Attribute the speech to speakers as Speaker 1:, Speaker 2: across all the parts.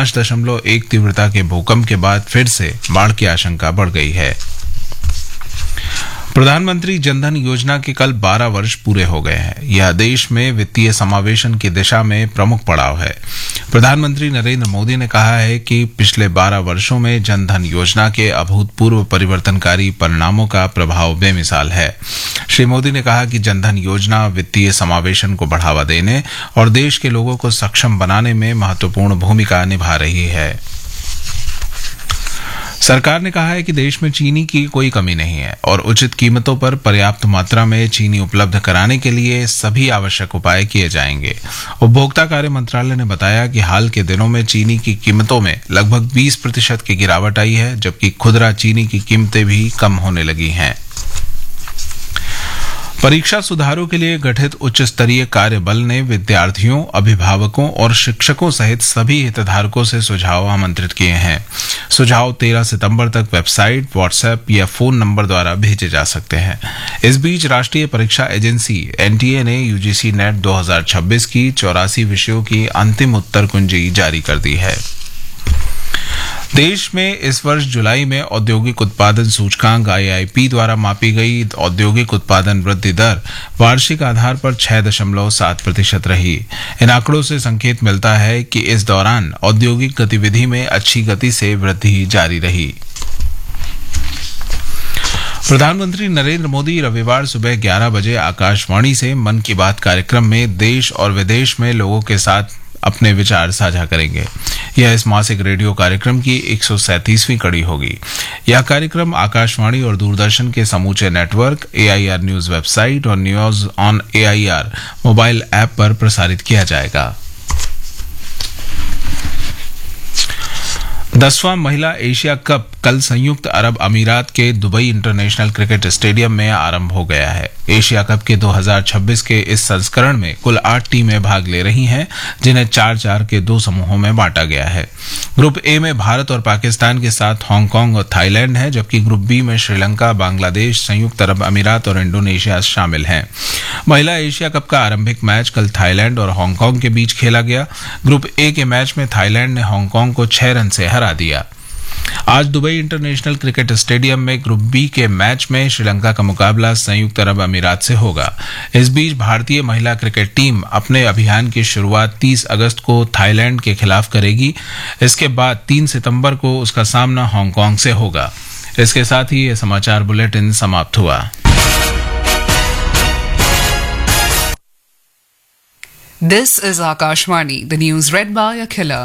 Speaker 1: 5.1 तीव्रता के भूकंप के बाद फिर से बाढ़ की आशंका बढ़ गई है। प्रधानमंत्री जनधन योजना के कल 12 वर्ष पूरे हो गए हैं। यह देश में वित्तीय समावेशन की दिशा में प्रमुख पड़ाव है। प्रधानमंत्री नरेंद्र मोदी ने कहा है कि पिछले 12 वर्षों में जनधन योजना के अभूतपूर्व परिवर्तनकारी परिणामों का प्रभाव बेमिसाल है। श्री मोदी ने कहा कि जनधन योजना वित्तीय समावेशन को बढ़ावा देने और देश के लोगों को सक्षम बनाने में महत्वपूर्ण भूमिका निभा रही है। सरकार ने कहा है कि देश में चीनी की कोई कमी नहीं है और उचित कीमतों पर पर्याप्त मात्रा में चीनी उपलब्ध कराने के लिए सभी आवश्यक उपाय किए जाएंगे। उपभोक्ता कार्य मंत्रालय ने बताया कि हाल के दिनों में चीनी की कीमतों में लगभग 20% की गिरावट आई है, जबकि खुदरा चीनी की कीमतें भी कम होने लगी हैं। परीक्षा सुधारों के लिए गठित उच्च स्तरीय कार्य बल ने विद्यार्थियों, अभिभावकों और शिक्षकों सहित सभी हितधारकों से सुझाव आमंत्रित किए हैं। सुझाव 13 सितंबर तक वेबसाइट, व्हाट्सएप या फोन नंबर द्वारा भेजे जा सकते हैं। इस बीच राष्ट्रीय परीक्षा एजेंसी एनटीए ने यूजीसी नेट 2026 की 84 विषयों की अंतिम उत्तर कुंजी जारी कर दी है। देश में इस वर्ष जुलाई में औद्योगिक उत्पादन सूचकांक आईआईपी द्वारा मापी गई औद्योगिक उत्पादन वृद्धि दर वार्षिक आधार पर 6.7% रही। इन आंकड़ों से संकेत मिलता है कि इस दौरान औद्योगिक गतिविधि में अच्छी गति से वृद्धि जारी रही। प्रधानमंत्री नरेंद्र मोदी रविवार सुबह 11 बजे आकाशवाणी से मन की बात कार्यक्रम में देश और विदेश में लोगों के साथ अपने विचार साझा करेंगे। यह इस मासिक रेडियो कार्यक्रम की 137वीं कड़ी होगी। यह कार्यक्रम आकाशवाणी और दूरदर्शन के समूचे नेटवर्क, एआईआर न्यूज वेबसाइट और news on AIR mobile app पर प्रसारित किया जाएगा। 10वां महिला एशिया कप कल संयुक्त अरब अमीरात के दुबई इंटरनेशनल क्रिकेट स्टेडियम में आरंभ हो गया है। एशिया कप के 2026 के इस संस्करण में कुल 8 टीमें भाग ले रही हैं, जिन्हें 4-4 के 2 समूहों में बांटा गया है। ग्रुप ए में भारत और पाकिस्तान के साथ हांगकांग और थाईलैंड है, जबकि ग्रुप बी में श्रीलंका, बांग्लादेश, संयुक्त अरब अमीरात और इंडोनेशिया शामिल हैं। महिला एशिया कप का आरंभिक मैच कल थाईलैंड और हांगकांग के बीच खेला गया। ग्रुप ए के मैच में थाईलैंड ने हांगकांग को 6 रन से हरा दिया। आज दुबई इंटरनेशनल क्रिकेट स्टेडियम में ग्रुप बी के मैच में श्रीलंका का मुकाबला संयुक्त अरब अमीरात से होगा। इस बीच भारतीय महिला क्रिकेट टीम अपने अभियान की शुरुआत 30 अगस्त को थाईलैंड के खिलाफ करेगी। इसके बाद 3 सितंबर को उसका सामना हांगकांग से होगा। इसके साथ ही ये समाचार बुलेटिन समाप्त हुआ।
Speaker 2: This is Akashvani, the news read by Akhila.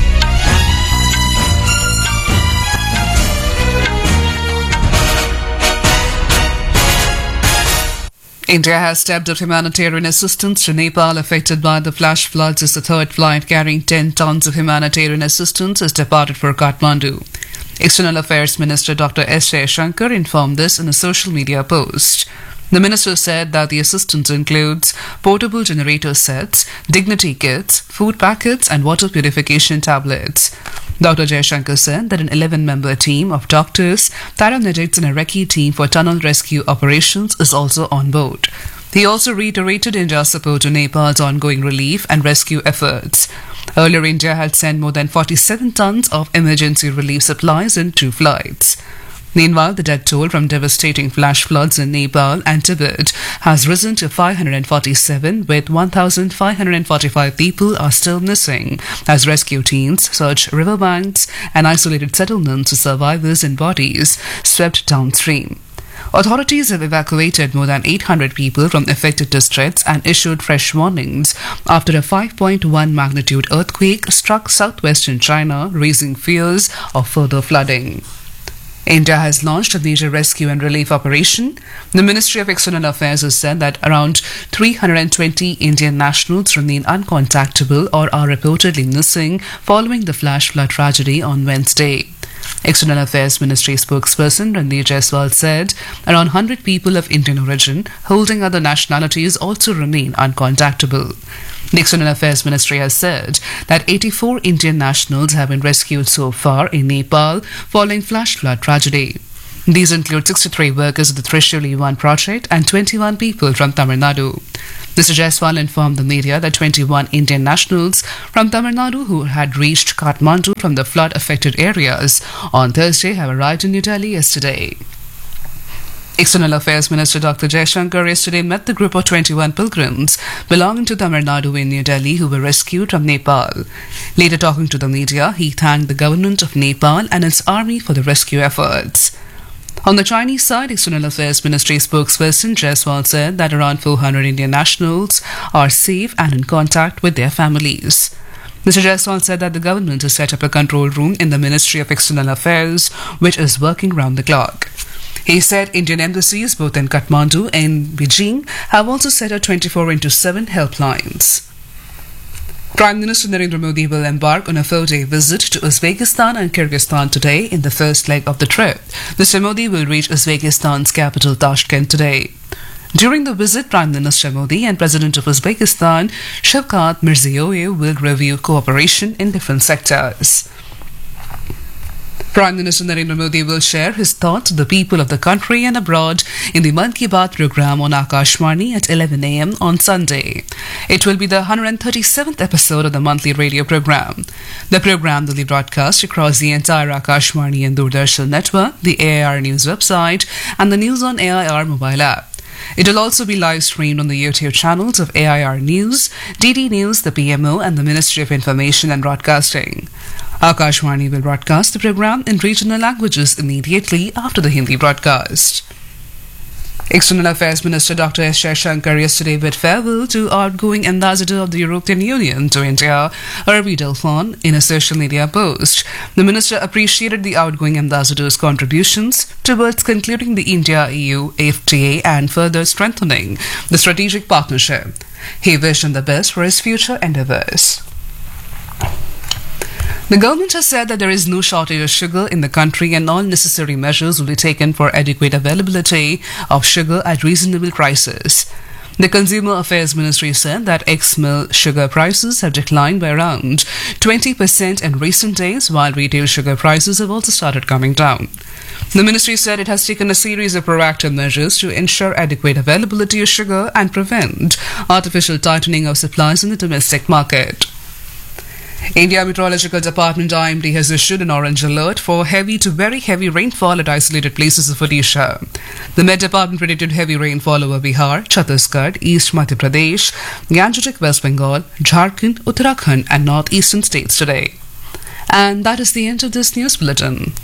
Speaker 2: India has stepped up humanitarian assistance to Nepal affected by the flash floods as the third flight carrying 10 tons of humanitarian assistance has departed for Kathmandu. External Affairs Minister Dr. S. Jaishankar informed this in a social media post. The minister said that the assistance includes portable generator sets, dignity kits, food packets and water purification tablets. Dr. Jaishankar said that an 11-member team of doctors, paramedics and a recce team for tunnel rescue operations is also on board. He also reiterated India's support to Nepal's ongoing relief and rescue efforts. Earlier, India had sent more than 47 tons of emergency relief supplies in 2 flights. Meanwhile, the death toll from devastating flash floods in Nepal and Tibet has risen to 547, with 1,545 people are still missing as rescue teams search riverbanks and isolated settlements of survivors and bodies swept downstream. Authorities have evacuated more than 800 people from affected districts and issued fresh warnings after a 5.1 magnitude earthquake struck southwestern China, raising fears of further flooding. India has launched a major rescue and relief operation. The Ministry of External Affairs has said that around 320 Indian nationals remain uncontactable or are reportedly missing following the flash flood tragedy on Wednesday. External Affairs Ministry spokesperson Ranveer Jaiswal said around 100 people of Indian origin holding other nationalities also remain uncontactable. The External Affairs Ministry has said that 84 Indian nationals have been rescued so far in Nepal following flash flood tragedy. These include 63 workers of the Trishuli 1 project and 21 people from Tamil Nadu. Mr. Jaiswal informed the media that 21 Indian nationals from Tamil Nadu who had reached Kathmandu from the flood-affected areas on Thursday have arrived in New Delhi yesterday. External Affairs Minister Dr. Jaishankar yesterday met the group of 21 pilgrims belonging to Tamil Nadu in New Delhi who were rescued from Nepal. Later talking to the media, he thanked the government of Nepal and its army for the rescue efforts. On the Chinese side, External Affairs Ministry spokesperson Jaiswal said that around 400 Indian nationals are safe and in contact with their families. Mr. Jaiswal said that the government has set up a control room in the Ministry of External Affairs, which is working round the clock. He said Indian embassies both in Kathmandu and Beijing have also set up 24/7 helplines. Prime Minister Narendra Modi will embark on a 4-day visit to Uzbekistan and Kyrgyzstan today in the first leg of the trip. Mr. Modi will reach Uzbekistan's capital Tashkent today. During the visit, Prime Minister Modi and President of Uzbekistan Shavkat Mirziyoyev will review cooperation in different sectors. Prime Minister Narendra Modi will share his thoughts with the people of the country and abroad in the Mann Ki Baat program on Akashvani at 11 a.m. on Sunday. It will be the 137th episode of the monthly radio program. The program will be broadcast across the entire Akashvani and Doordarshan network, the AIR News website, and the News on AIR mobile app. It will also be live streamed on the YouTube channels of AIR News, DD News, the PMO, and the Ministry of Information and Broadcasting. Akashvani will broadcast the program in regional languages immediately after the Hindi broadcast. External Affairs Minister Dr. S. Jaishankar yesterday bid farewell to outgoing Ambassador of the European Union to India, Arvi Delphon, in a social media post. The minister appreciated the outgoing ambassador's contributions towards concluding the India-EU FTA and further strengthening the strategic partnership. He wished him the best for his future endeavours. The government has said that there is no shortage of sugar in the country and all necessary measures will be taken for adequate availability of sugar at reasonable prices. The Consumer Affairs Ministry said that ex-mill sugar prices have declined by around 20% in recent days, while retail sugar prices have also started coming down. The ministry said it has taken a series of proactive measures to ensure adequate availability of sugar and prevent artificial tightening of supplies in the domestic market. India Meteorological Department IMD has issued an orange alert for heavy to very heavy rainfall at isolated places of Odisha. The Met Department predicted heavy rainfall over Bihar, Chhattisgarh, East Madhya Pradesh, Gangetic West Bengal, Jharkhand, Uttarakhand and northeastern states today. And that is the end of this news bulletin.